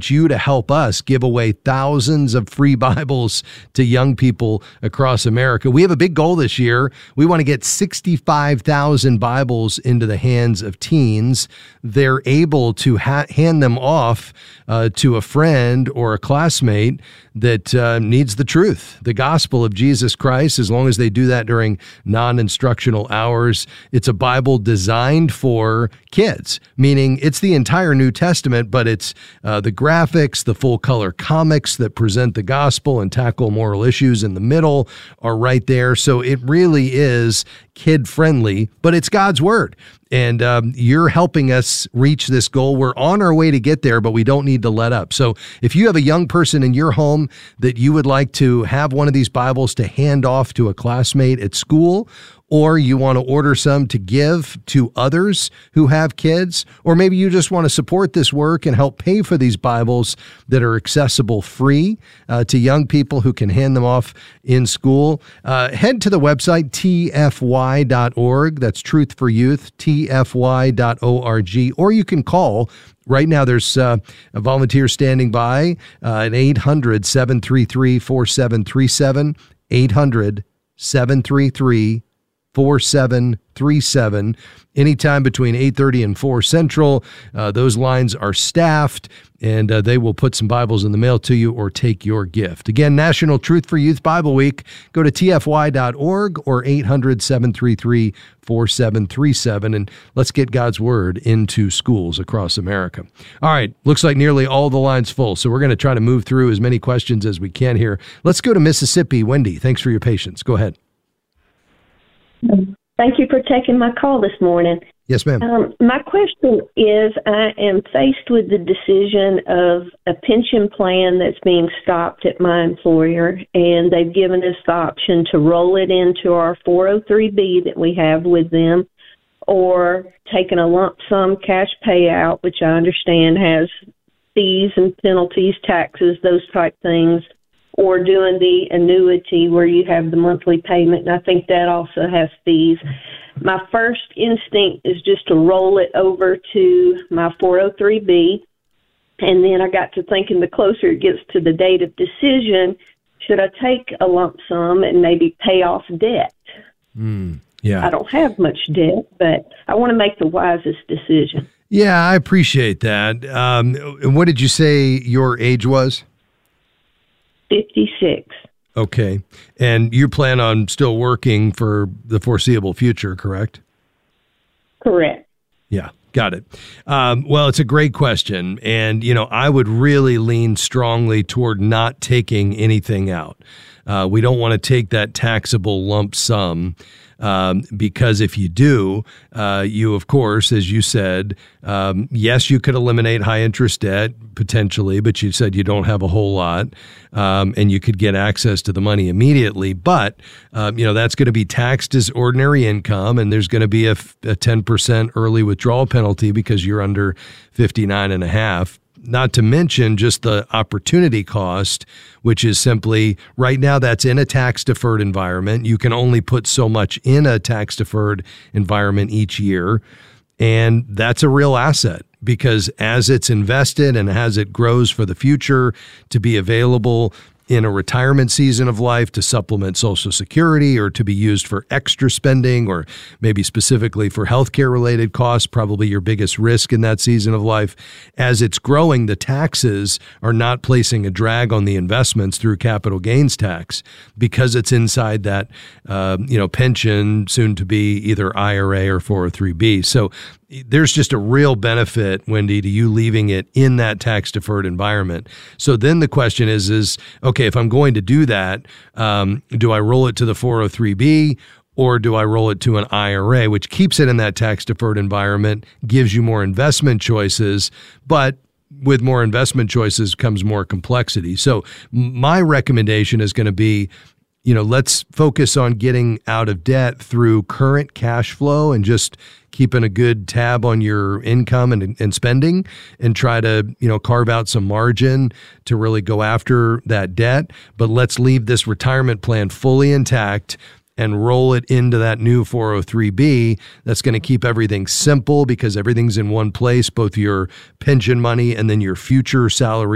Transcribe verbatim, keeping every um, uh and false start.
want you to help us give away thousands of free Bibles to young people across America. We have a big goal this year. We want to get sixty-five thousand Bibles into the hands of teens. They're able to ha- hand them off uh, to a friend or a classmate that uh, needs the truth, the gospel of Jesus Christ, as long as they do that during non-instructional hours. It's a Bible designed for kids, meaning it's the entire New Testament, but it's uh, the graphics, the full-color comics that present the gospel and tackle moral issues in the middle are right there. So it really is kid-friendly, but it's God's Word. And um, you're helping us reach this goal. We're on our way to get there, but we don't need to let up. So if you have a young person in your home that you would like to have one of these Bibles to hand off to a classmate at school, or you want to order some to give to others who have kids, or maybe you just want to support this work and help pay for these Bibles that are accessible free uh, to young people who can hand them off in school, uh, head to the website T F Y dot org. That's Truth for Youth, T F Y dot org, or you can call. Right now, there's uh, a volunteer standing by uh, at eight hundred, seven three three, four seven three seven, eight hundred, seven three three, four seven three seven. Anytime between eight thirty and four Central. Uh, those lines are staffed, and uh, they will put some Bibles in the mail to you or take your gift. Again, National Truth for Youth Bible Week. Go to T F Y dot org or eight hundred, seven three three, four seven three seven, and let's get God's Word into schools across America. All right, looks like nearly all the lines full, so we're going to try to move through as many questions as we can here. Let's go to Mississippi. Wendy, thanks for your patience. Go ahead. Thank you for taking my call this morning. Yes, ma'am. Um, my question is, I am faced with the decision of a pension plan that's being stopped at my employer, and they've given us the option to roll it into our four oh three B that we have with them, or taking a lump sum cash payout, which I understand has fees and penalties, taxes, those type things, or doing the annuity where you have the monthly payment, and I think that also has fees. My first instinct is just to roll it over to my four oh three B, and then I got to thinking the closer it gets to the date of decision, should I take a lump sum and maybe pay off debt? Mm, yeah. I don't have much debt, but I want to make the wisest decision. Yeah, I appreciate that. Um, and what did you say your age was? fifty-six. Okay. And you plan on still working for the foreseeable future, correct? Correct. Yeah, got it. Um, well, it's a great question. And, you know, I would really lean strongly toward not taking anything out. Uh, we don't want to take that taxable lump sum. Um, because if you do, uh, you, of course, as you said, um, yes, you could eliminate high interest debt potentially, but you said you don't have a whole lot, um, and you could get access to the money immediately. But, um, you know, that's going to be taxed as ordinary income, and there's going to be a, a ten percent early withdrawal penalty because you're under fifty-nine and a half. Not to mention just the opportunity cost, which is simply right now that's in a tax-deferred environment. You can only put so much in a tax-deferred environment each year, and that's a real asset because as it's invested and as it grows for the future to be available in a retirement season of life to supplement Social Security or to be used for extra spending or maybe specifically for healthcare related costs, probably your biggest risk in that season of life. As it's growing, the taxes are not placing a drag on the investments through capital gains tax because it's inside that, uh, you know, pension, soon to be either I R A or four oh three B. So there's just a real benefit, Wendy, to you leaving it in that tax-deferred environment. So then the question is, is okay, if I'm going to do that, um, do I roll it to the four oh three B or do I roll it to an I R A, which keeps it in that tax-deferred environment, gives you more investment choices, but with more investment choices comes more complexity. So my recommendation is going to be, you know, let's focus on getting out of debt through current cash flow and just keeping a good tab on your income and, and spending and try to, you know, carve out some margin to really go after that debt. But let's leave this retirement plan fully intact and roll it into that new four oh three B. That's going to keep everything simple because everything's in one place, both your pension money and then your future salary